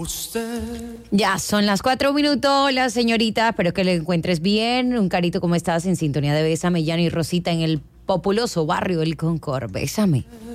Ya son las 4 minutos. Hola, señorita, espero que le encuentres bien. Un carito, ¿cómo estás? En sintonía de Bésame, Llano y Rosita en el populoso barrio El Concord. Bésame.